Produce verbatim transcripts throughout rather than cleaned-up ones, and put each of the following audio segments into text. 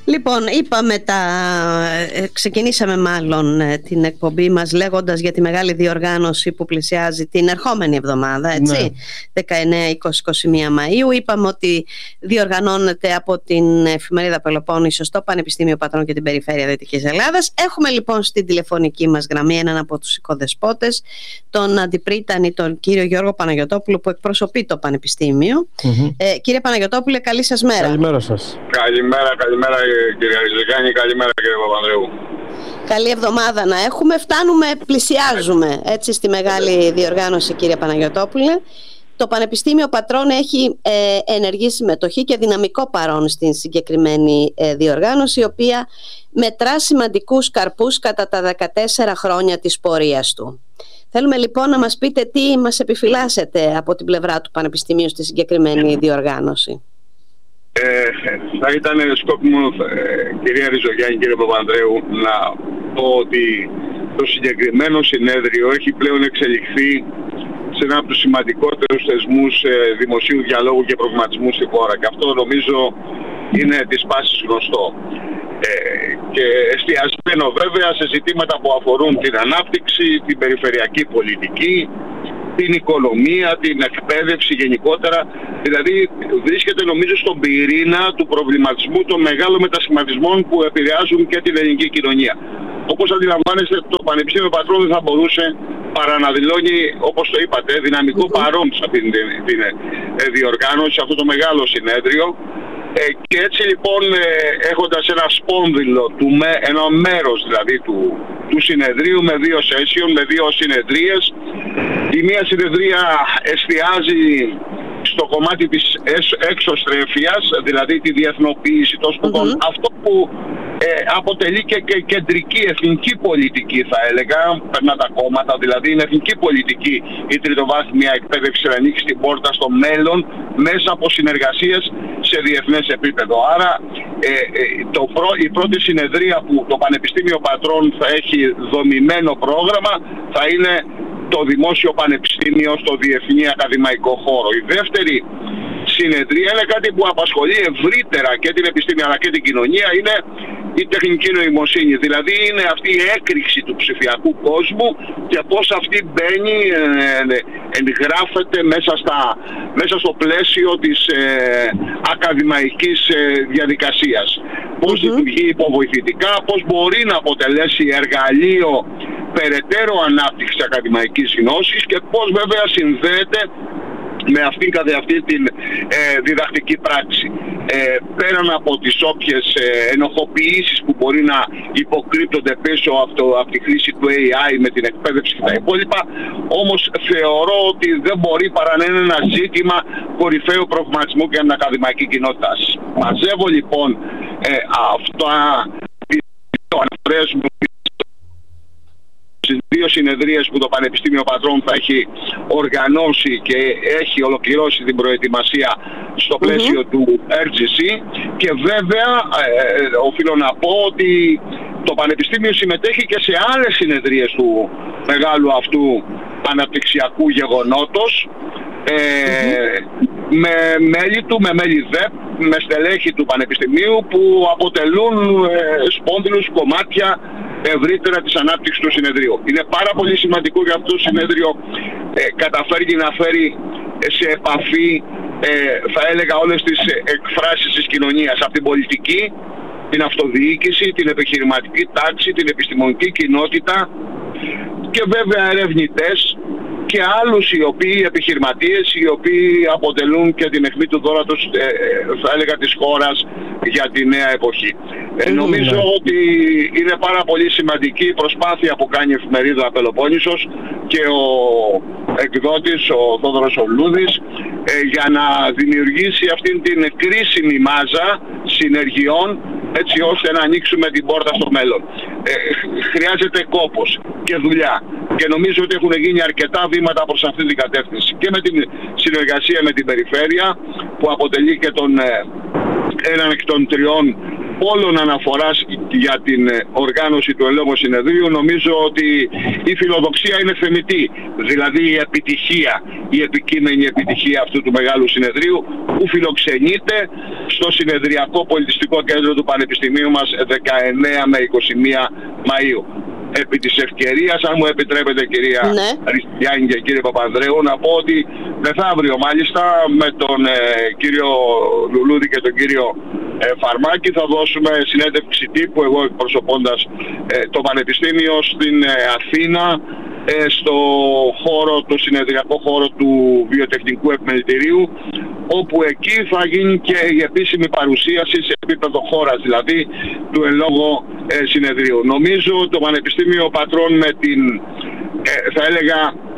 Λοιπόν, είπαμε τα... ξεκινήσαμε μάλλον την εκπομπή μας λέγοντας για τη μεγάλη διοργάνωση που πλησιάζει την ερχόμενη εβδομάδα, έτσι, ναι. δεκαεννέα, είκοσι, είκοσι μία Μαΐου. Είπαμε ότι διοργανώνεται από την εφημερίδα Πελοπόννησο στο Πανεπιστήμιο Πατρών και την Περιφέρεια Δυτικής Ελλάδας. Έχουμε λοιπόν στην τηλεφωνική μας γραμμή έναν από τους οικοδεσπότες, τον Αντιπρίτανη, τον κύριο Γιώργο Παναγιωτόπουλο, που εκπροσωπεί το Πανεπιστήμιο. Mm-hmm. Ε, κύριε Παναγιωτόπουλε, καλή σας μέρα. Καλημέρα σας. Καλημέρα, καλημέρα κύριε Ριζικάνη, καλημέρα κύριε Παπανδρέου. Καλή εβδομάδα να έχουμε. Φτάνουμε, πλησιάζουμε έτσι στη μεγάλη διοργάνωση, κύριε Παναγιωτόπουλε. Το Πανεπιστήμιο Πατρών έχει ε, ενεργή συμμετοχή και δυναμικό παρόν στην συγκεκριμένη ε, διοργάνωση, η οποία μετρά σημαντικούς καρπούς κατά τα δεκατέσσερα χρόνια της πορείας του. Θέλουμε λοιπόν να μας πείτε τι μας επιφυλάσσετε από την πλευρά του Πανεπιστημίου στη συγκεκριμένη διοργάνωση. Ε, θα ήταν σκόπιμο, ε, κυρία Ριζογιάννη, κύριε Παπανδρέου, να πω ότι το συγκεκριμένο συνέδριο έχει πλέον εξελιχθεί σε ένα από τους σημαντικότερους θεσμούς ε, δημοσίου διαλόγου και προβληματισμού στη χώρα, και αυτό νομίζω είναι της πάσης γνωστό. Ε, και εστιασμένο βέβαια σε ζητήματα που αφορούν την ανάπτυξη, την περιφερειακή πολιτική, την οικονομία, την εκπαίδευση γενικότερα. Δηλαδή βρίσκεται νομίζω στον πυρήνα του προβληματισμού των μεγάλων μετασχηματισμών που επηρεάζουν και την ελληνική κοινωνία. Όπως αντιλαμβάνεστε, το Πανεπιστήμιο Πατρών δεν θα μπορούσε παρά να δηλώνει, όπως το είπατε, δυναμικό παρόν σε αυτή την, την διοργάνωση, σε αυτό το μεγάλο συνέδριο. Ε, και έτσι λοιπόν, ε, έχοντας ένα σπόνδυλο, του, ένα μέρος δηλαδή του, του συνεδρίου με δύο session, με δύο συνεδρίες. Η μία συνεδρία εστιάζει στο κομμάτι της εξωστρέφειας, δηλαδή τη διεθνοποίηση των σπουδών, mm-hmm. αυτό που ε, αποτελεί και, και κεντρική εθνική πολιτική, θα έλεγα, περνά τα κόμματα, δηλαδή είναι εθνική πολιτική η τριτοβάθμια εκπαίδευση να ανοίξει την πόρτα στο μέλλον μέσα από συνεργασίες σε διεθνές επίπεδο. Άρα ε, ε, το πρω, η πρώτη συνεδρία που το Πανεπιστήμιο Πατρών θα έχει δομημένο πρόγραμμα θα είναι το Δημόσιο Πανεπιστήμιο στο Διεθνή Ακαδημαϊκό Χώρο. Η δεύτερη συνεδρία είναι κάτι που απασχολεί ευρύτερα και την επιστήμη αλλά και την κοινωνία, είναι η τεχνική νοημοσύνη. Δηλαδή είναι αυτή η έκρηξη του ψηφιακού κόσμου και πώς αυτή μπαίνει, ε, εγγράφεται μέσα, στα, μέσα στο πλαίσιο της ε, ακαδημαϊκής ε, διαδικασίας. Πώς mm-hmm. λειτουργεί υποβοηθητικά, πώς μπορεί να αποτελέσει εργαλείο περαιτέρω ανάπτυξη ακαδημαϊκής γνώσης και πώς βέβαια συνδέεται με αυτήν καθεαυτή την ε, διδακτική πράξη. Ε, πέραν από τις όποιες ε, ενοχοποιήσεις που μπορεί να υποκρύπτονται πίσω από, το, από τη χρήση του έι άι με την εκπαίδευση και τα υπόλοιπα, όμως θεωρώ ότι δεν μπορεί παρά να είναι ένα ζήτημα κορυφαίου προβληματισμού για την ακαδημαϊκή κοινότητα. Μαζεύω λοιπόν ε, αυτά τις αναφορές μου στις δύο συνεδρίες που το Πανεπιστήμιο Πατρών θα έχει οργανώσει και έχει ολοκληρώσει την προετοιμασία στο πλαίσιο mm-hmm. του αρ τζι σι, και βέβαια ε, οφείλω να πω ότι το Πανεπιστήμιο συμμετέχει και σε άλλες συνεδρίες του μεγάλου αυτού αναπτυξιακού γεγονότος, ε, mm-hmm. με μέλη του, με μέλη ΔΕΠ, με στελέχη του Πανεπιστημίου που αποτελούν ε, σπόνδυλους κομμάτια ευρύτερα της ανάπτυξης του συνεδρίου. Είναι πάρα πολύ σημαντικό για αυτό το συνέδριο ε, καταφέρει να φέρει σε επαφή, ε, θα έλεγα, όλες τις εκφράσεις της κοινωνίας, από την πολιτική, την αυτοδιοίκηση, την επιχειρηματική τάξη, την επιστημονική κοινότητα και βέβαια ερευνητές και άλλους οι οποίοι επιχειρηματίες, οι οποίοι αποτελούν και την αιχμή του δώρατος, ε, θα έλεγα, της χώρας για τη νέα εποχή. Ε, νομίζω mm. ότι είναι πάρα πολύ σημαντική η προσπάθεια που κάνει η εφημερίδα Πελοπόννησος και ο εκδότης, ο Θόδωρος Ορλούδης, ε, για να δημιουργήσει αυτήν την κρίσιμη μάζα συνεργειών, έτσι ώστε να ανοίξουμε την πόρτα στο μέλλον. Ε, χρειάζεται κόπος και δουλειά και νομίζω ότι έχουν γίνει αρκετά βήματα προς αυτή την κατεύθυνση και με την συνεργασία με την περιφέρεια που αποτελεί και τον, ε, έναν εκ των τριών πόλων αναφοράς για την οργάνωση του εν λόγω συνεδρίου. Νομίζω ότι η φιλοδοξία είναι θεμιτή, δηλαδή η επιτυχία, η επικείμενη επιτυχία αυτού του μεγάλου συνεδρίου που φιλοξενείται στο Συνεδριακό Πολιτιστικό Κέντρο του Πανεπιστημίου μας δεκαεννέα με είκοσι μία Μαΐου. Επί της ευκαιρίας, αν μου επιτρέπετε κυρία ναι. Ριστιάνη και κύριε Παπανδρέου, να πω ότι μεθαύριο μάλιστα με τον ε, κύριο Λουλούδη και τον κύριο ε, Φαρμάκη θα δώσουμε συνέντευξη τύπου, εγώ εκπροσωπώντας ε, το Πανεπιστήμιο στην ε, Αθήνα, ε, στο χώρο, το συνεδριακό χώρο του Βιοτεχνικού Επιμελητηρίου, όπου εκεί θα γίνει και η επίσημη παρουσίαση σε επίπεδο χώρας, δηλαδή του εν λόγω ε, συνεδρίου. Νομίζω το Πανεπιστήμιο Πατρών με την, ε, θα έλεγα,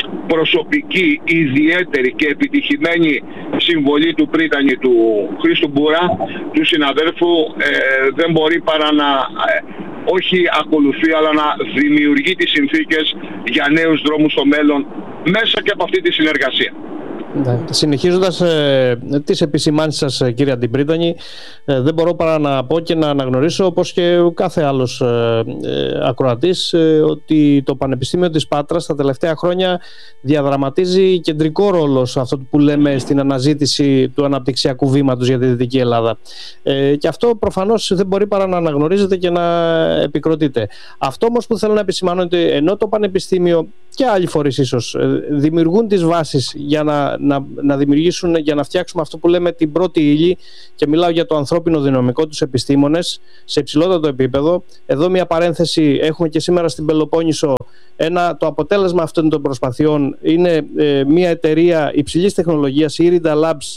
προσωπική, ιδιαίτερη και επιτυχημένη συμβολή του πρίτανη του Χρήστου Μπούρα, του συναδέλφου, ε, δεν μπορεί παρά να ε, όχι ακολουθεί, αλλά να δημιουργεί τις συνθήκες για νέους δρόμους στο μέλλον μέσα και από αυτή τη συνεργασία. Ναι. Συνεχίζοντας ε, τις επισημάνσεις σας, κύριε Αντιπρίτανη, ε, δεν μπορώ παρά να πω και να αναγνωρίσω, όπως και κάθε άλλος ε, ε, ακροατής, ε, ότι το Πανεπιστήμιο της Πάτρας τα τελευταία χρόνια διαδραματίζει κεντρικό ρόλο σε αυτό που λέμε στην αναζήτηση του αναπτυξιακού βήματος για τη Δυτική Ελλάδα. Ε, και αυτό προφανώς δεν μπορεί παρά να αναγνωρίζεται και να επικροτείται. Αυτό όμως που θέλω να επισημάνω είναι ότι ενώ το Πανεπιστήμιο και άλλοι φορείς ίσως δημιουργούν τις βάσεις για να, να, να δημιουργήσουν, για να φτιάξουμε αυτό που λέμε την πρώτη ύλη, και μιλάω για το ανθρώπινο δυναμικό, τους επιστήμονες σε υψηλότερο επίπεδο. Εδώ μια παρένθεση, έχουμε και σήμερα στην Πελοπόννησο ένα, το αποτέλεσμα αυτών των προσπαθειών είναι ε, μια εταιρεία υψηλής τεχνολογίας, η Irida Labs,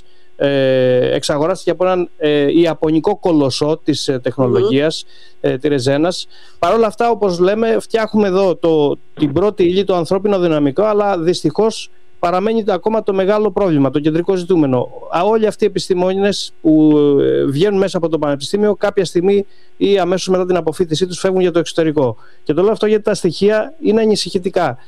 Ε, εξαγοράστηκε από έναν ε, ιαπωνικό κολοσσό της ε, τεχνολογίας, ε, τη Ρεζένας. Παρ' όλα αυτά, όπως λέμε, φτιάχνουμε εδώ το, την πρώτη ύλη, το ανθρώπινο δυναμικό, αλλά δυστυχώς παραμένει ακόμα το μεγάλο πρόβλημα, το κεντρικό ζητούμενο. Όλοι αυτοί οι επιστήμονες που ε, βγαίνουν μέσα από το Πανεπιστήμιο, κάποια στιγμή ή αμέσως μετά την αποφοίτησή τους φεύγουν για το εξωτερικό. Και το λέω αυτό γιατί τα στοιχεία είναι ανησυχητικά.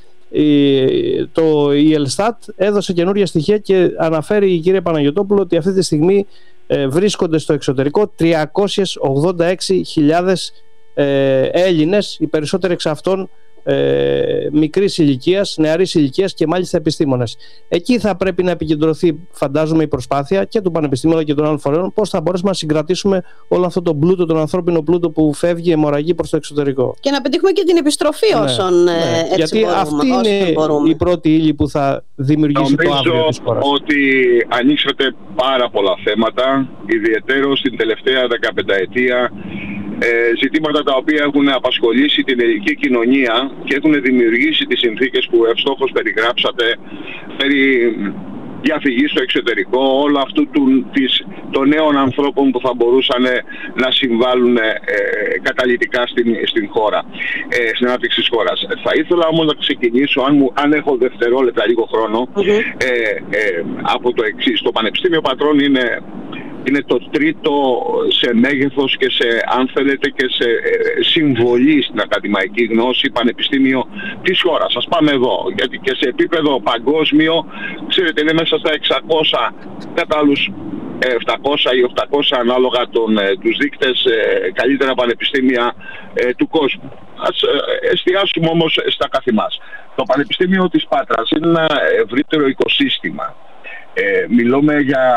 Η, το, η Ελστάτ έδωσε καινούργια στοιχεία και αναφέρει η κυρία Παναγιωτόπουλο ότι αυτή τη στιγμή ε, βρίσκονται στο εξωτερικό τριακόσιες ογδόντα έξι χιλιάδες ε, Έλληνες, οι περισσότεροι εξ αυτών ε, μικρής ηλικίας, νεαρής ηλικίας και μάλιστα επιστήμονες. Εκεί θα πρέπει να επικεντρωθεί, φαντάζομαι, η προσπάθεια και του Πανεπιστημίου αλλά και των άλλων φορέων, πώς θα μπορέσουμε να συγκρατήσουμε όλο αυτό το πλούτο, τον ανθρώπινο πλούτο που φεύγει, αιμορραγεί προς το εξωτερικό. Και να πετύχουμε και την επιστροφή ναι, όσων ναι. έτσι γιατί μπορούμε, αυτή είναι η πρώτη ύλη που θα δημιουργήσει Νομίζω το αύριο της χώρας. Ότι ανοίξατε πάρα πολλά θέματα, ιδιαιτέρως στην τελευταία δεκαπενταετία. Ε, ζητήματα τα οποία έχουν απασχολήσει την ελληνική κοινωνία και έχουν δημιουργήσει τις συνθήκες που ευστόχως περιγράψατε περί διαφυγής στο εξωτερικό, όλο αυτού του, της, των νέων ανθρώπων που θα μπορούσαν να συμβάλλουν ε, καταλυτικά στην, στην χώρα, ε, στην ανάπτυξη της χώρας. Θα ήθελα όμως να ξεκινήσω, αν, μου, αν έχω δευτερόλεπτα λίγο χρόνο, mm-hmm. ε, ε, από το εξής. Το Πανεπιστήμιο Πατρών είναι είναι το τρίτο σε μέγεθος και σε, αν θέλετε, και σε ε, συμβολή στην ακαδημαϊκή γνώση πανεπιστήμιο της χώρας. Ας πάμε εδώ, γιατί και σε επίπεδο παγκόσμιο, ξέρετε, είναι μέσα στα εξακόσια, κατά άλλους επτακόσια ή οκτακόσια ανάλογα τον, ε, τους δείκτες ε, καλύτερα πανεπιστήμια ε, του κόσμου. Ας ε, εστιάσουμε όμως στα καθημάς. Το Πανεπιστήμιο της Πάτρας είναι ένα ευρύτερο οικοσύστημα. Ε, μιλούμε για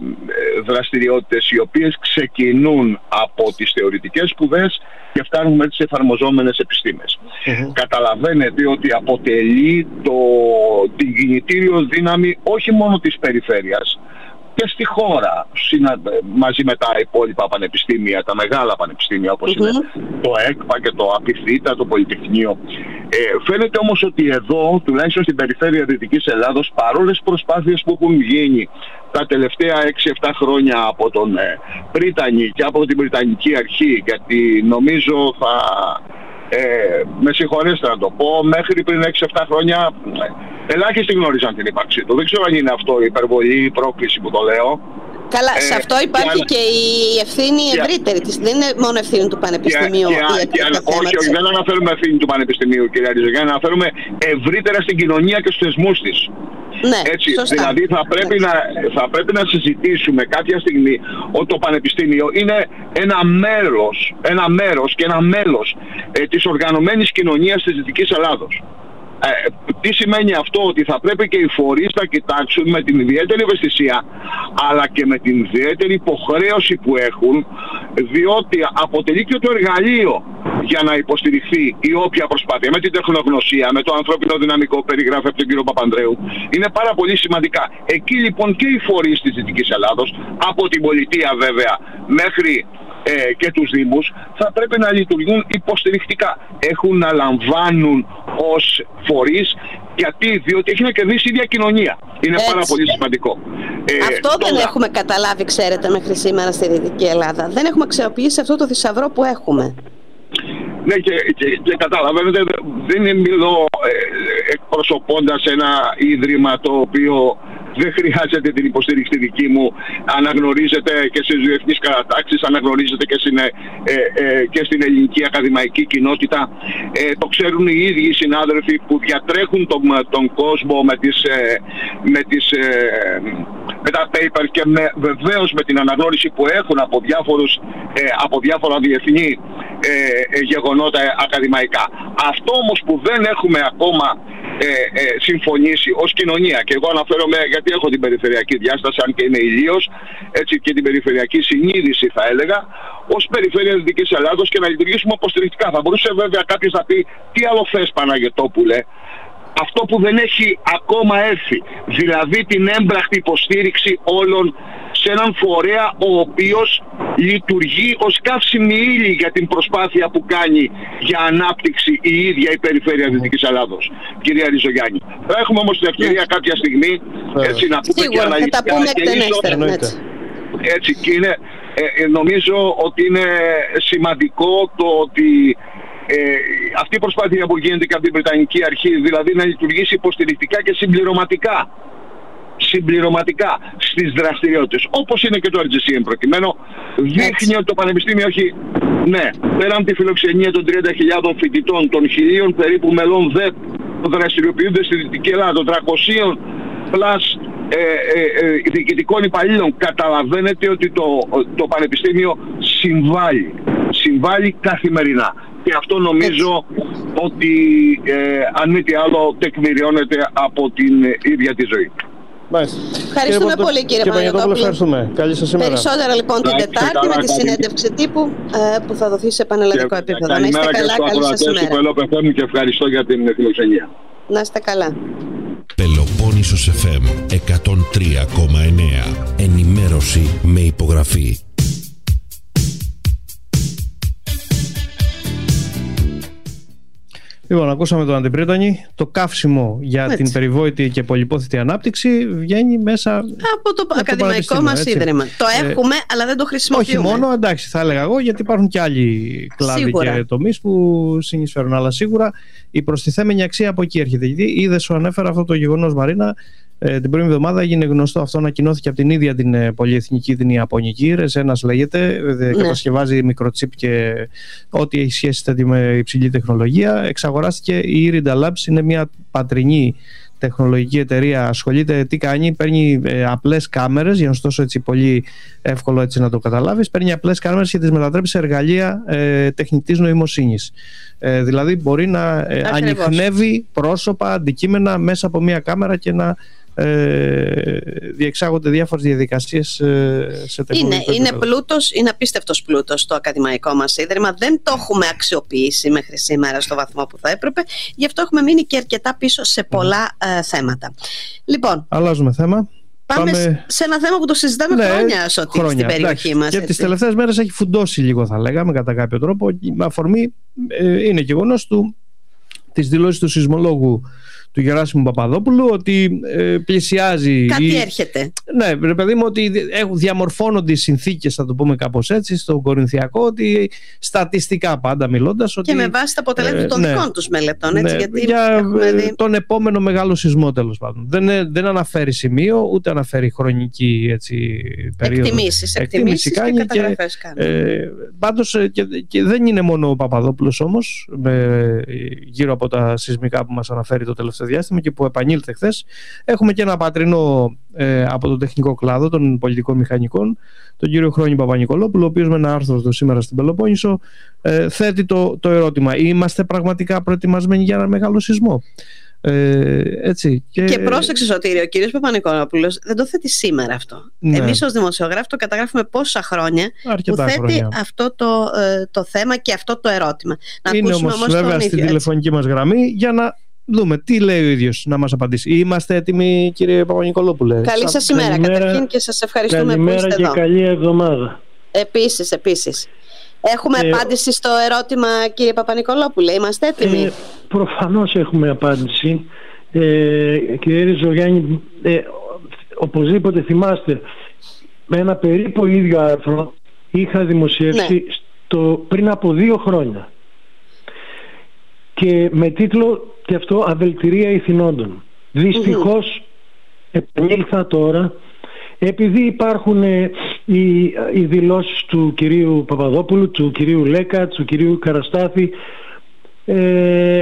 ε, δραστηριότητες οι οποίες ξεκινούν από τις θεωρητικές σπουδές και φτάνουν με τις εφαρμοζόμενες επιστήμες. Mm-hmm. Καταλαβαίνετε ότι αποτελεί το, την κινητήριο δύναμη όχι μόνο της περιφέρειας και στη χώρα, συνα, μαζί με τα υπόλοιπα πανεπιστήμια, τα μεγάλα πανεπιστήμια όπως mm-hmm. είναι το ΕΚΠΑ και το ΑΠΙΘΙΤΑ, το Πολυτεχνείο. Ε, φαίνεται όμως ότι εδώ, τουλάχιστον στην περιφέρεια Δυτικής Ελλάδος, παρόλες προσπάθειες που έχουν γίνει τα τελευταία έξι εφτά χρόνια από τον ε, Πρίτανη και από την Βρετανική Αρχή, γιατί νομίζω θα... Ε, με συγχωρέστε να το πω, μέχρι πριν έξι εφτά χρόνια ε, ελάχιστοι γνώριζαν την ύπαρξή του. Δεν ξέρω αν είναι αυτό η υπερβολή, η πρόκληση που το λέω. Καλά, ε, σε αυτό υπάρχει και, και η ευθύνη και, ευρύτερη της. Δεν είναι μόνο ευθύνη του Πανεπιστημίου. Και, και, και, όχι, όχι, δεν αναφέρουμε ευθύνη του Πανεπιστημίου, κυρία Ριζογιάννη, αναφέρουμε ευρύτερα στην κοινωνία και στους θεσμούς της. Ναι, έτσι, σωστά. δηλαδή θα πρέπει, να, θα πρέπει να συζητήσουμε κάποια στιγμή ότι το Πανεπιστήμιο είναι ένα μέρος, ένα μέρος και ένα μέλος ε, της οργανωμένης κοινωνίας της Δυτικής Ελλάδος. Ε, τι σημαίνει αυτό? Ότι θα πρέπει και οι φορείς να κοιτάξουν με την ιδιαίτερη ευαισθησία αλλά και με την ιδιαίτερη υποχρέωση που έχουν, διότι αποτελεί και το εργαλείο για να υποστηριχθεί η όποια προσπάθεια με την τεχνογνωσία, με το ανθρώπινο δυναμικό περιγράφει από τον κύριο Παπανδρέου. Είναι πάρα πολύ σημαντικά. Εκεί λοιπόν και οι φορείς της Δυτικής Ελλάδος, από την πολιτεία βέβαια μέχρι Ε, και τους Δήμους, θα πρέπει να λειτουργούν υποστηρικτικά. Έχουν να λαμβάνουν ως φορείς, γιατί, διότι έχει να κερδίσει η ίδια κοινωνία. Είναι Έτσι. πάρα πολύ σημαντικό. Αυτό ε, δεν τώρα... έχουμε καταλάβει, ξέρετε, μέχρι σήμερα στη Δυτική Ελλάδα. Δεν έχουμε αξιοποιήσει αυτό το θησαυρό που έχουμε. Ναι, και, και, και καταλαβαίνετε, δεν μιλώ ε, εκπροσωπώντας ένα ίδρυμα το οποίο δεν χρειάζεται την υποστήριξη δική μου. Αναγνωρίζεται και στις διεθνείς κατατάξεις, αναγνωρίζεται και στην, ε, ε, και στην ελληνική ακαδημαϊκή κοινότητα. Ε, το ξέρουν οι ίδιοι οι συνάδελφοι που διατρέχουν τον, τον κόσμο με, τις, ε, με, τις, ε, με τα paper και με, βεβαίως με την αναγνώριση που έχουν από, διάφορους, ε, από διάφορα διεθνή ε, ε, γεγονότα ακαδημαϊκά. Αυτό όμως που δεν έχουμε ακόμα ε, ε, συμφωνήσει ως κοινωνία, και εγώ αναφέρομαι γιατί έχω την περιφερειακή διάσταση, αν και είναι ηλίος, έτσι, και την περιφερειακή συνείδηση θα έλεγα, ως περιφέρεια Δυτικής Ελλάδος, και να λειτουργήσουμε υποστηρικτικά. Θα μπορούσε βέβαια κάποιος να πει τι άλλο θες, Παναγιωτόπουλε? Αυτό που δεν έχει ακόμα έρθει, δηλαδή την έμπρακτη υποστήριξη όλων σε έναν φορέα ο οποίος λειτουργεί ως καύσιμη ύλη για την προσπάθεια που κάνει για ανάπτυξη η ίδια η περιφέρεια Δυτικής Ελλάδος, κυρία Ριζογιάννη. Θα έχουμε όμως την ευκαιρία κάποια στιγμή έτσι, να πούμε Σίγουρα, και αναλυτικά. θα τα πούμε εκτενέστερα. Έτσι. έτσι και είναι, ε, νομίζω ότι είναι σημαντικό το ότι Ε, αυτή η προσπάθεια που γίνεται και από την Βρετανική Αρχή, δηλαδή να λειτουργήσει υποστηρικτικά και συμπληρωματικά συμπληρωματικά στις δραστηριότητες, όπως είναι και το αρ τζι σι εμ προκειμένου, δείχνει ότι το Πανεπιστήμιο έχει, ναι, πέραν τη φιλοξενία των τριάντα χιλιάδων φοιτητών, των χιλίων περίπου μελών ΔΕΠ που δραστηριοποιούνται στη Δυτική Ελλάδα, των τριακοσίων πλας ε, ε, ε, διοικητικών υπαλλήλων, καταλαβαίνετε ότι το, το Πανεπιστήμιο συμβάλλει, συμβάλλει καθημερινά. Και αυτό νομίζω ότι ε, αν μη τι άλλο τεκμηριώνεται από την ίδια τη ζωή. Μάλιστα. Ευχαριστούμε κύριε πολύ κύριε Παναγιωτόπουλε. Ευχαριστούμε. Καλή σας ημέρα. Περισσότερα λοιπόν την Τετάρτη με τη συνέντευξη τύπου ε, που θα δοθεί σε πανελλαδικό επίπεδο. Να είστε καλά, καλή σας ημέρα. Και ευχαριστώ για την φιλοξενία. Να είστε καλά. Πελοπόννησος εφ εμ εκατόν τρία κόμμα εννέα. Ενημέρωση με υπογραφή. Λοιπόν, ακούσαμε τον Αντιπρίτανη. Το καύσιμο για έτσι. την περιβόητη και πολυπόθητη ανάπτυξη βγαίνει μέσα από το ακαδημαϊκό μας ίδρυμα. Το έχουμε, ε, αλλά δεν το χρησιμοποιούμε. Όχι μόνο, εντάξει, θα έλεγα εγώ, γιατί υπάρχουν και άλλοι κλάδοι σίγουρα. και τομείς που συνεισφέρουν. Αλλά σίγουρα η προστιθέμενη αξία από εκεί έρχεται. Γιατί είδε, σου ανέφερα αυτό το γεγονός, Μαρίνα. Ε, την προηγούμενη εβδομάδα έγινε γνωστό αυτό, ανακοινώθηκε από την ίδια την ε, πολυεθνική, την Ιαπωνική. Ρεζένας λέγεται, ε, ναι. κατασκευάζει μικροτσίπ και ό,τι έχει σχέση με υψηλή τεχνολογία. Εξαγοράστηκε η Iridia Labs, είναι μια πατρινή τεχνολογική εταιρεία. Ασχολείται, τι κάνει, παίρνει ε, απλές κάμερες, για να σου δώσω έτσι πολύ εύκολο έτσι να το καταλάβεις. Παίρνει απλές κάμερες και τις μετατρέπει σε εργαλεία ε, τεχνητής νοημοσύνης. Ε, δηλαδή μπορεί να ε, ανιχνεύει πρόσωπα, αντικείμενα μέσα από μια κάμερα και να Ε, διεξάγονται διάφορες διαδικασίες σε τεχνολογικό είναι, είναι πλούτος, είναι απίστευτος πλούτος το ακαδημαϊκό μας ίδρυμα. Δεν το έχουμε αξιοποιήσει μέχρι σήμερα στο βαθμό που θα έπρεπε. Γι' αυτό έχουμε μείνει και αρκετά πίσω σε πολλά mm. ε, θέματα. Λοιπόν, αλλάζουμε θέμα. Πάμε, πάμε σε ένα θέμα που το συζητάμε ναι, χρόνια, Σωτήρη, χρόνια, στην περιοχή μας. Και τις τελευταίες μέρες έχει φουντώσει λίγο, θα λέγαμε, κατά κάποιο τρόπο. Με αφορμή ε, είναι γεγονός του της δηλώσης του σεισμολόγου του Γεράσιμου Παπαδόπουλου ότι ε, πλησιάζει. Κάτι η... έρχεται. Ναι, ρε παιδί μου, ότι διαμορφώνονται οι συνθήκες, θα το πούμε κάπως έτσι, στον Κορινθιακό, ότι στατιστικά πάντα μιλώντας. Ότι, και με βάση τα αποτελέσματα ε, των ναι, δικών τους μελετών. Έτσι, ναι, γιατί για δει... τον επόμενο μεγάλο σεισμό, τέλος πάντων. Δεν, δεν αναφέρει σημείο, ούτε αναφέρει χρονική έτσι, περίοδο. Εκτιμήσεις, εκτιμήσεις και, και καταγραφές κάνει. Ε, πάντως και, και δεν είναι μόνο ο Παπαδόπουλος όμως, με, γύρω από τα σεισμικά που μας αναφέρει το τελευταίο σε διάστημα και που επανήλθε χθες. Έχουμε και ένα πατρινό ε, από τον τεχνικό κλάδο των πολιτικών μηχανικών, τον κύριο Χρόνη Παπα-Νικολόπουλο, ο οποίος με ένα άρθρο του σήμερα στην Πελοπόννησο ε, θέτει το, το ερώτημα: είμαστε πραγματικά προετοιμασμένοι για ένα μεγάλο σεισμό? Ε, έτσι, και... και πρόσεξε, Σωτήριο, ο κύριος Παπα-Νικολόπουλος δεν το θέτει σήμερα αυτό. Ναι. Εμείς ως δημοσιογράφοι το καταγράφουμε πόσα χρόνια Αρκετά που θέτει χρόνια. αυτό το, το θέμα και αυτό το ερώτημα. Να είναι όμως, όμως βέβαια στην τηλεφωνική μας γραμμή για να δούμε τι λέει ο ίδιος, να μας απαντήσει. Είμαστε έτοιμοι, κύριε Παπα-Νικολόπουλε? Καλή σας ημέρα, καλημέρα, καταρχήν, και σας ευχαριστούμε που είστε και εδώ. Και καλή εβδομάδα. Επίσης, επίσης. Έχουμε ε, απάντηση στο ερώτημα, κύριε Παπα-Νικολόπουλε? Είμαστε έτοιμοι? Ε, προφανώς έχουμε απάντηση. Ε, κύριε Ριζογιάννη, ε, οπωσδήποτε θυμάστε, με ένα περίπου ίδιο άρθρο είχα δημοσιεύσει, ναι, στο, πριν από δύο χρόνια, και με τίτλο και αυτό «Αβελτηρία ηθινόντων». Δυστυχώς mm-hmm. επανήλθα τώρα, επειδή υπάρχουν ε, οι, οι δηλώσεις του κυρίου Παπαδόπουλου, του κυρίου Λέκα, του κυρίου Καραστάθη, ε,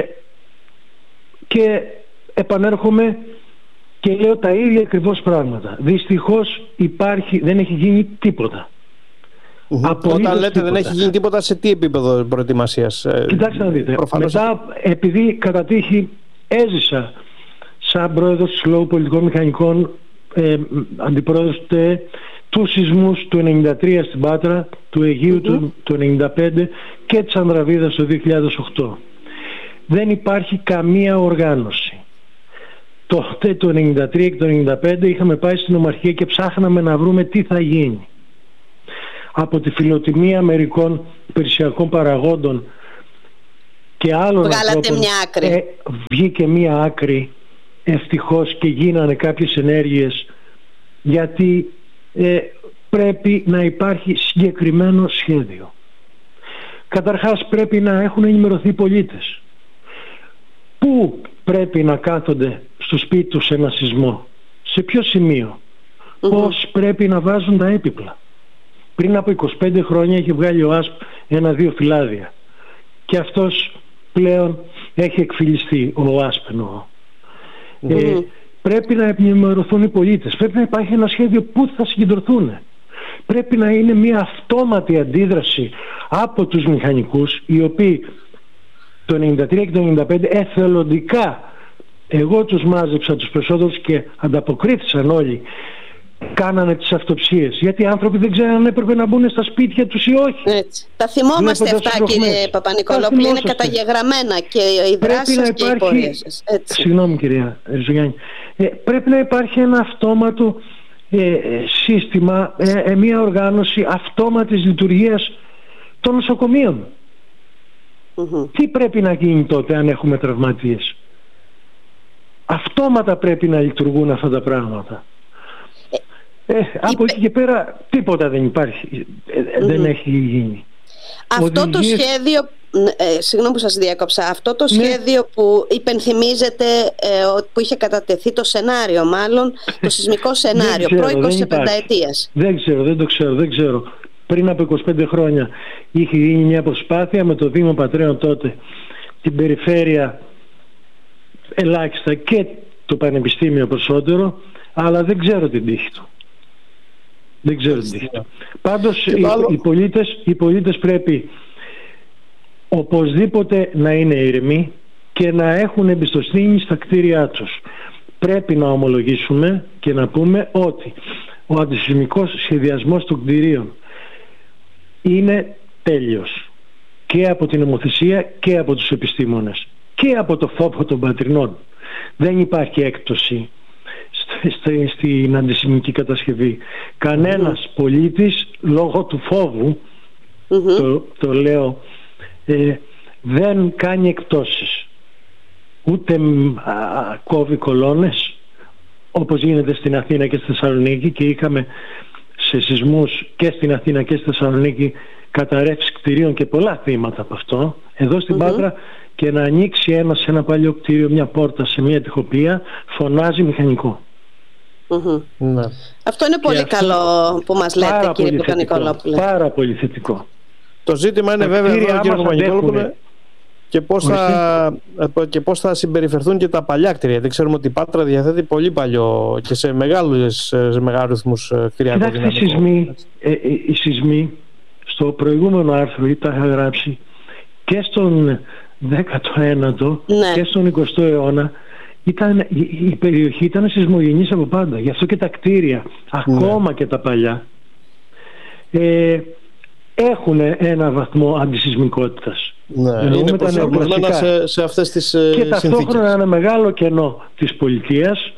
και επανέρχομαι και λέω τα ίδια ακριβώς πράγματα. Δυστυχώς υπάρχει, δεν έχει γίνει τίποτα. Mm-hmm. Όταν λέτε τίποτα, δεν έχει γίνει τίποτα, σε τι επίπεδο προετοιμασίας? Κοιτάξτε να δείτε. Προφανώς... Μετά, επειδή κατά τύχη έζησα σαν πρόεδρος του Συλλόγου Πολιτικών Μηχανικών, ε, αντιπρόεδρος τε, του σεισμούς του ενενήντα τρία στην Πάτρα, του Αιγείου mm-hmm. του, του ενενήντα πέντε και της Ανδραβίδας το δύο χιλιάδες οκτώ. Δεν υπάρχει καμία οργάνωση. Τότε το ενενήντα τρία και το ενενήντα πέντε είχαμε πάει στην Ομαρχία και ψάχναμε να βρούμε τι θα γίνει. Από τη φιλοτιμία μερικών υπηρεσιακών παραγόντων και άλλων Βγάλατε ανθρώπων, μια άκρη. Ε, βγήκε μια άκρη, ευτυχώς, και γίνανε κάποιες ενέργειες, γιατί ε, πρέπει να υπάρχει συγκεκριμένο σχέδιο. Καταρχάς πρέπει να έχουν ενημερωθεί οι πολίτες. Πού πρέπει να κάθονται στο σπίτι τους σε ένα σεισμό, σε ποιο σημείο, mm-hmm. πώς πρέπει να βάζουν τα έπιπλα. Πριν από είκοσι πέντε χρόνια είχε βγάλει ο ΑΣΠ ένα-δύο φυλάδια και αυτός πλέον έχει εκφυλιστεί, ο ΑΣΠ εννοώ. Mm-hmm. Ε, πρέπει να ενημερωθούν οι πολίτες, πρέπει να υπάρχει ένα σχέδιο πού θα συγκεντρωθούν. Πρέπει να είναι μια αυτόματη αντίδραση από τους μηχανικούς, οι οποίοι το ενενήντα τρία και το ενενήντα πέντε εθελοντικά, εγώ τους μάζεψα τους περισσότερους και ανταποκρίθησαν όλοι, κάνανε τις αυτοψίες, γιατί οι άνθρωποι δεν ξέραν αν έπρεπε να μπουν στα σπίτια τους ή όχι. Έτσι. Τα θυμόμαστε αυτά, κύριε Παπα-Νικολόπουλε, είναι καταγεγραμμένα και οι δράσεις σας και οι πορείες σας. Συγγνώμη, κυρία Ριζογιάννη. Ε, πρέπει να υπάρχει ένα αυτόματο ε, σύστημα, ε, ε, μια οργάνωση αυτόματης λειτουργίας των νοσοκομείων. Mm-hmm. Τι πρέπει να γίνει τότε αν έχουμε τραυματίες? Αυτόματα πρέπει να λειτουργούν αυτά τα πράγματα. Ε, από Είπε... εκεί και πέρα τίποτα δεν υπάρχει, ε, mm-hmm. δεν έχει γίνει. Αυτό Οδηγίες... το σχέδιο, ε, συγγνώμη που σας διάκοψα, αυτό το σχέδιο ναι. που υπενθυμίζεται, ε, που είχε κατατεθεί το σενάριο, μάλλον το σεισμικό σενάριο προ είκοσι πενταετίας. Δεν ξέρω, δεν το ξέρω, δεν ξέρω. Πριν από είκοσι πέντε χρόνια είχε γίνει μια προσπάθεια με το Δήμο Πατρέων τότε, την περιφέρεια ελάχιστα και το Πανεπιστήμιο περισσότερο, αλλά δεν ξέρω την τύχη του. Δεν ξέρω την τύχη του. Πάντως οι, άλλο... οι, πολίτες, οι πολίτες πρέπει οπωσδήποτε να είναι ήρεμοι και να έχουν εμπιστοσύνη στα κτίρια τους. Πρέπει να ομολογήσουμε και να πούμε ότι ο αντισεισμικός σχεδιασμός των κτιρίων είναι τέλειος και από την νομοθεσία και από τους επιστήμονες και από το φόβο των πατρινών. Δεν υπάρχει έκπτωση στην αντισεισμική κατασκευή. Κανένας mm-hmm. πολίτης, λόγω του φόβου, mm-hmm. το, το λέω, ε, δεν κάνει εκπτώσεις, ούτε α, κόβει κολόνες όπως γίνεται στην Αθήνα και στη Θεσσαλονίκη, και είχαμε σε σεισμούς και στην Αθήνα και στη Θεσσαλονίκη καταρρεύσεις κτηρίων και πολλά θύματα από αυτό. Εδώ στην mm-hmm. Πάτρα, και να ανοίξει ένα σε ένα παλιό κτίριο μια πόρτα σε μια τοιχοποιία, φωνάζει μηχανικό. Mm-hmm. Ναι. Αυτό είναι πολύ αυτό καλό που μας λέτε, κύριε Παπα-Νικολόπουλε. Πάρα πολύ θετικό. Το ζήτημα είναι βέβαια εδώ, κύριε Παπα-Νικολόπουλε, Και πώς, θα, και πώς θα συμπεριφερθούν και τα παλιά κτίρια. Γιατί ξέρουμε ότι η Πάτρα διαθέτει πολύ παλιό και σε μεγάλους, σε μεγάλους ρυθμούς κτηριακό δυναμικό. Κοιτάξτε, οι σεισμοί, ε, ε, οι σεισμοί στο προηγούμενο άρθρο τα είχα γράψει και στον δέκατο ένατο ναι. και στον εικοστό αιώνα. Ήταν, η, η περιοχή ήταν σεισμογενής από πάντα. Γι' αυτό και τα κτίρια, ακόμα ναι. και τα παλιά, ε, έχουν ένα βαθμό αντισεισμικότητας. Ναι, είναι προσαρμοσμένα σε, σε αυτές τις και συνθήκες. Και ταυτόχρονα ένα μεγάλο κενό της πολιτείας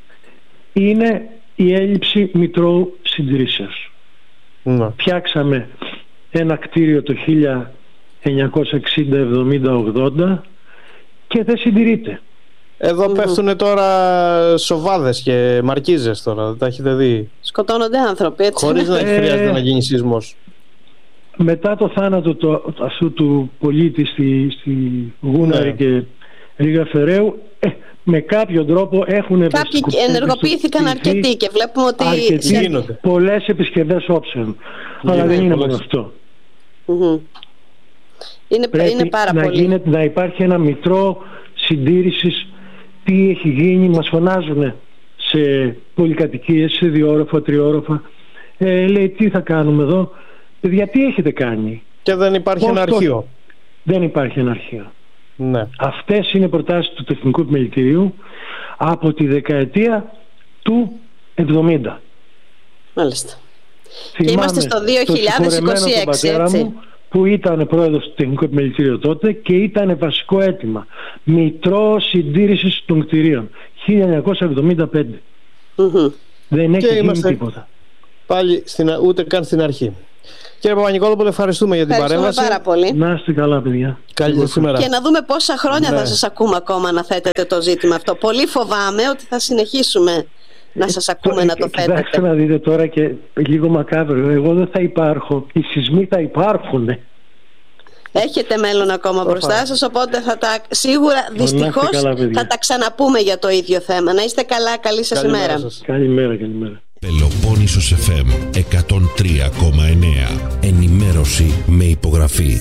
είναι η έλλειψη μητρώου συντηρήσεως. Ναι. Φτιάξαμε ένα κτίριο το χίλια εννιακόσια εξήντα, εβδομήντα, ογδόντα και δεν συντηρείται. Εδώ mm-hmm. πέφτουν τώρα σοβάδες και μαρκίζες τώρα, τα έχετε δει. Σκοτώνονται άνθρωποι, έτσι. Χωρίς να χρειάζεται να γίνει σεισμός. Μετά το θάνατο το, αυτού του πολίτη στη, στη Γούναρη ναι. και Ρήγα Φεραίου, ε, με κάποιο τρόπο έχουν... Κάποιοι ενεργοποιήθηκαν αρκετοί και βλέπουμε ότι... Αρκετοί, πολλές επισκευές όψεων. Αλλά δεν είναι μόνο αυτό. Mm-hmm. Είναι, είναι πάρα να πολύ. Γίνεται, να υπάρχει ένα μητρό συντήρησης. Τι έχει γίνει, μας φωνάζουν σε πολυκατοικίες, σε διόροφα, τριόροφα. Ε, λέει, τι θα κάνουμε εδώ. Παιδιά, τι έχετε κάνει. Και δεν υπάρχει Πώς ένα αρχείο. Το... Δεν υπάρχει ένα αρχείο. Ναι. Αυτές είναι προτάσεις του Τεχνικού Επιμελητηρίου από τη δεκαετία του εβδομήντα. Μάλιστα. Θυμάμαι και είμαστε στο δύο χιλιάδες είκοσι έξι, έτσι. Μου, που ήταν πρόεδρος του Τεχνικού Επιμελητηρίου τότε και ήταν βασικό αίτημα μητρό συντήρησης των κτηρίων χίλια εννιακόσια εβδομήντα πέντε. Mm-hmm. Δεν έχει γίνει τίποτα. Πάλι στην, ούτε καν στην αρχή. Κύριε Παπα-Νικόλοπουλε, ευχαριστούμε για την παρέμβαση. Πάρα πολύ. Να είστε καλά, παιδιά. Καλή σήμερα. Και να δούμε πόσα χρόνια ναι. θα σας ακούμε ακόμα να θέτετε το ζήτημα αυτό. Πολύ φοβάμαι ότι θα συνεχίσουμε να σας ακούμε ε, να το θέτετε. Κοιτάξτε να δείτε τώρα και λίγο μακάβριο. Εγώ δεν θα υπάρχω. Οι σεισμοί θα υπάρχουν. Έχετε μέλλον ακόμα μπροστά σας, οπότε θα τα, σίγουρα δυστυχώς θα τα ξαναπούμε για το ίδιο θέμα. Να είστε καλά, καλή σας καλημέρα ημέρα. Σας. Καλημέρα, καλημέρα. Πελοπόννησος εφ εμ εκατόν τρία κόμμα εννέα. Ενημέρωση με υπογραφή.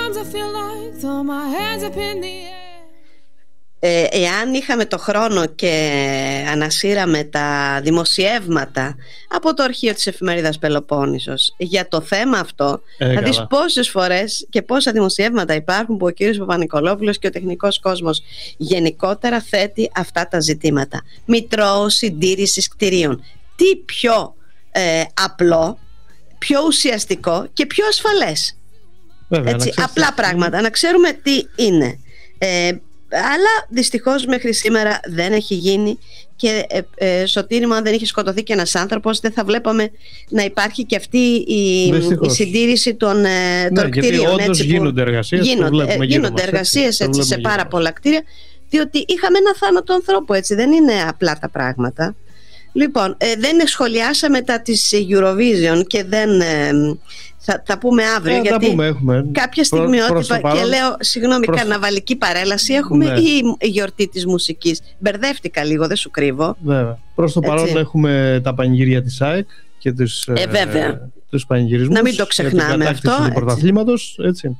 Ε, εάν είχαμε το χρόνο και ανασύραμε τα δημοσιεύματα από το αρχείο της εφημερίδας Πελοπόννησος για το θέμα αυτό, ε, θα δεις πόσες φορές και πόσα δημοσιεύματα υπάρχουν που ο κύριος Παπα-Νικολόπουλος και ο τεχνικός κόσμος γενικότερα θέτει αυτά τα ζητήματα. Μητρώου συντήρησης κτηρίων. Τι πιο ε, απλό, πιο ουσιαστικό και πιο ασφαλές. Βέβαια, έτσι, απλά πράγματα, να ξέρουμε τι είναι. Ε, αλλά δυστυχώς μέχρι σήμερα δεν έχει γίνει και ε, ε, Σωτήρη μου, αν δεν είχε σκοτωθεί και ένας άνθρωπος, δεν θα βλέπαμε να υπάρχει και αυτή η, η συντήρηση των, ε, των ναι, κτηρίων. Γιατί όντως έτσι, γίνονται εργασίες, γίνονται, ε, γίνονται εργασίες έτσι, σε πάρα μας. πολλά κτίρια, διότι είχαμε ένα θάνατο ανθρώπου, έτσι, δεν είναι απλά τα πράγματα. Λοιπόν, ε, δεν σχολιάσαμε τα της Eurovision και δεν ε, θα, θα πούμε αύριο, ε, γιατί πούμε, έχουμε. κάποια στιγμιότυπα και λέω, συγγνώμη, προς... καρναβαλική παρέλαση έχουμε ναι. ή η γιορτή της μουσικής. Μπερδεύτηκα λίγο, δεν σου κρύβω. Βέβαια. Προς το παρόν έτσι. Έχουμε τα πανηγύρια της ΑΕΚ και τους, ε, βέβαια. τους πανηγυρισμούς. Να μην το ξεχνάμε αυτό. Του πρωταθλήματος, έτσι.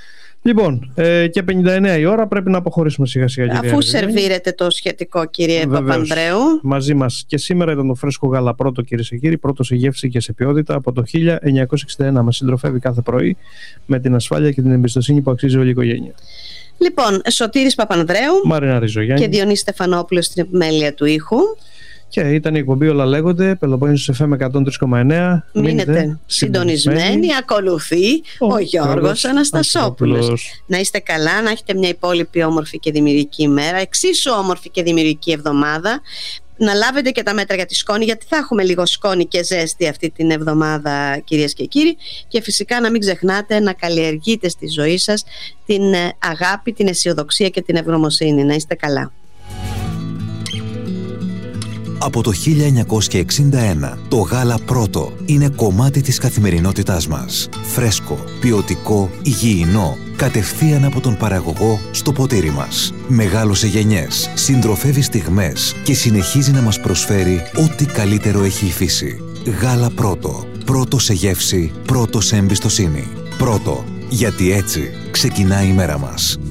Λοιπόν, ε, και πενήντα εννέα η ώρα, πρέπει να αποχωρήσουμε σιγά σιγά. Αφού σερβίρετε το σχετικό, κύριε Παπανδρέου. Μαζί μας και σήμερα ήταν το φρέσκο γάλα πρώτο, κύριε και κύριοι, πρώτο σε γεύση και σε ποιότητα από το χίλια εννιακόσια εξήντα ένα. Μας συντροφεύει κάθε πρωί με την ασφάλεια και την εμπιστοσύνη που αξίζει όλη η οικογένεια. Λοιπόν, Σωτήρης Παπανδρέου, Μαρίνα Ριζογιάννη και Διονύση Στεφανόπουλος στην επιμέλεια του ήχου. Και ήταν η εκπομπή Όλα Λέγονται, Πελοπόννησος εφ εμ εκατόν τρία κόμμα εννέα. Μείνετε συντονισμένοι. Ακολουθεί ο, ο Γιώργος Αναστασόπουλος. Να είστε καλά, να έχετε μια υπόλοιπη όμορφη και δημιουργική ημέρα, εξίσου όμορφη και δημιουργική εβδομάδα. Να λάβετε και τα μέτρα για τη σκόνη, γιατί θα έχουμε λίγο σκόνη και ζέστη αυτή την εβδομάδα, κυρίες και κύριοι. Και φυσικά να μην ξεχνάτε να καλλιεργείτε στη ζωή σας την αγάπη, την αισιοδοξία και την ευγνωμοσύνη. Να είστε καλά. Από το χίλια εννιακόσια εξήντα ένα, το γάλα πρώτο είναι κομμάτι της καθημερινότητάς μας. Φρέσκο, ποιοτικό, υγιεινό, κατευθείαν από τον παραγωγό στο ποτήρι μας. Μεγάλωσε γενιές, συντροφεύει στιγμές και συνεχίζει να μας προσφέρει ό,τι καλύτερο έχει η φύση. Γάλα πρώτο. Πρώτο σε γεύση, πρώτο σε εμπιστοσύνη. Πρώτο, γιατί έτσι ξεκινάει η μέρα μας.